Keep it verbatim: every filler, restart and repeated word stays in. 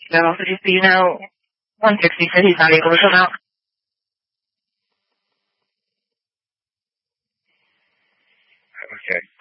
So, just so you know, one sixty said he's not able to come out. Okay.